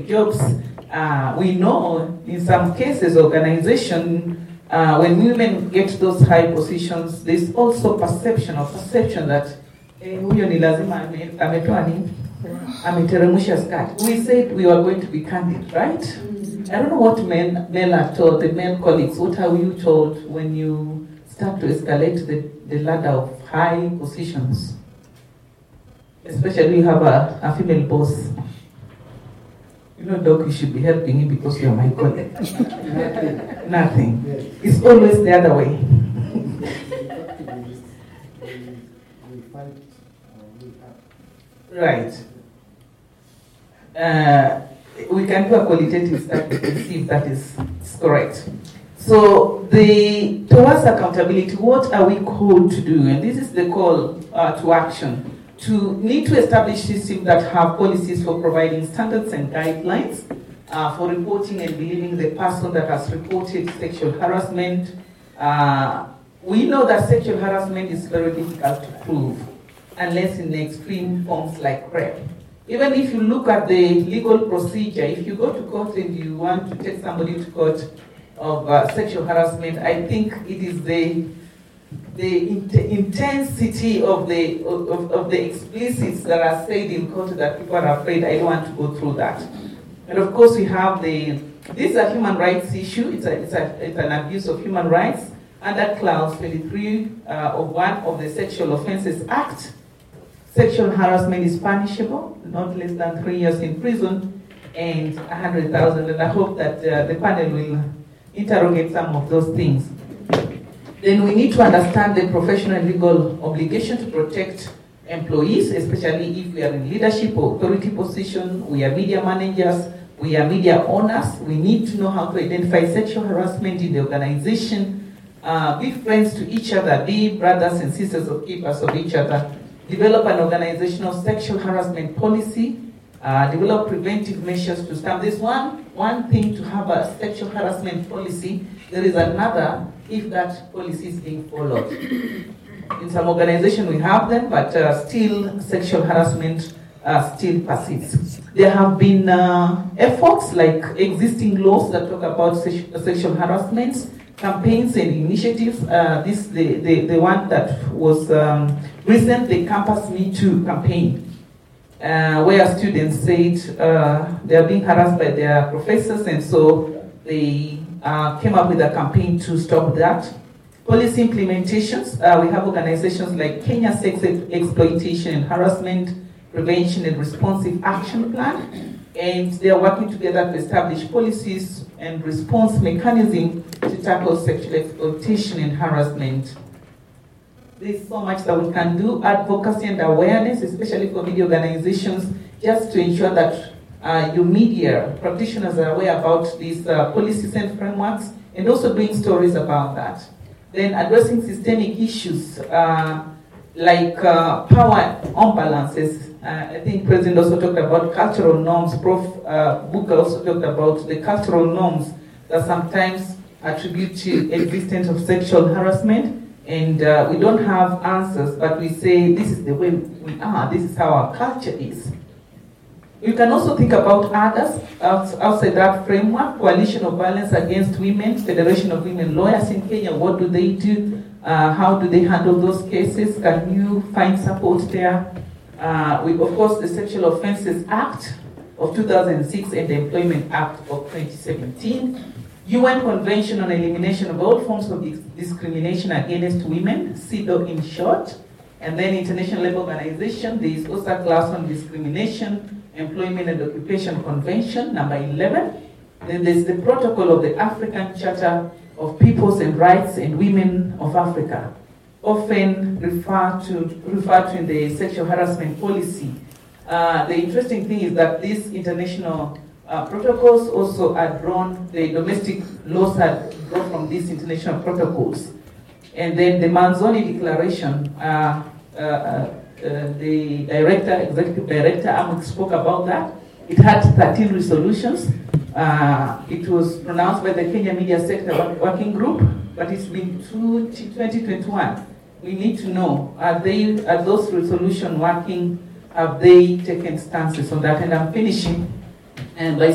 jobs. We know in some cases, organization, when women get those high positions, there's also perception that huyo ni lazima ametoa nini? Ameteremsha skirt. We said we were going to be candid, right? I don't know what men are told, the male colleagues, what are you told when you start to escalate the ladder of high positions? Especially you have a female boss. You know, Doc, you should be helping him because you're my colleague. Nothing. Yes. It's always the other way. Right. We can do a qualitative study to see if that is correct. So, towards accountability, what are we called to do? And this is the call to action. To need to establish systems that have policies for providing standards and guidelines for reporting and believing the person that has reported sexual harassment. We know that sexual harassment is very difficult to prove unless in extreme forms like rape. Even if you look at the legal procedure, if you go to court and you want to take somebody to court of sexual harassment, I think it is the intensity of the explicits that are said in court that people are afraid. I don't want to go through that. And of course, we have this is a human rights issue. It's an abuse of human rights under Clause 23 of 1 of the Sexual Offences Act. Sexual harassment is punishable, not less than 3 years in prison and 100,000. And I hope that the panel will interrogate some of those things. Then we need to understand the professional and legal obligation to protect employees, especially if we are in leadership or authority position, we are media managers, we are media owners. We need to know how to identify sexual harassment in the organization, be friends to each other, be brothers and sisters or keepers of each other, develop an organizational sexual harassment policy, develop preventive measures to stop. There's one thing to have a sexual harassment policy, there is another if that policy is being followed. In some organizations we have them, but still sexual harassment still persists. There have been efforts like existing laws that talk about sexual harassment, campaigns and initiatives. The one that was recent, the Campus Me Too campaign, where students said they are being harassed by their professors, and so they came up with a campaign to stop that. Policy implementations, we have organizations like Kenya Sex Exploitation and Harassment Prevention and Responsive Action Plan, and they are working together to establish policies and response mechanisms to tackle sexual exploitation and harassment. There's so much that we can do, advocacy and awareness, especially for media organizations, just to ensure that your media practitioners are aware about these policies and frameworks, and also doing stories about that. Then addressing systemic issues like power imbalances. I think President also talked about cultural norms. Prof. Booker also talked about the cultural norms that sometimes attribute to existence of sexual harassment. And we don't have answers, but we say this is the way we are, this is how our culture is. You can also think about others outside that framework. Coalition of Violence Against Women, Federation of Women Lawyers in Kenya, what do they do? How do they handle those cases? Can you find support there? Of course, the Sexual Offences Act of 2006 and the Employment Act of 2017. UN Convention on Elimination of All Forms of Discrimination Against Women, CEDAW in short. And then International Labour Organization, there is also a class on discrimination, Employment and Occupation Convention, number 11. Then there's the Protocol of the African Charter of Peoples and Rights and Women of Africa, often referred to in the sexual harassment policy. The interesting thing is that these international protocols also are drawn, the domestic laws are drawn from these international protocols. And then the Manzoni Declaration, the executive director, Amuk, spoke about that. It had 13 resolutions. It was pronounced by the Kenya Media Sector Working Group, but it's been 2021. We need to know, are those resolutions working? Have they taken stances on that? And I'm finishing and by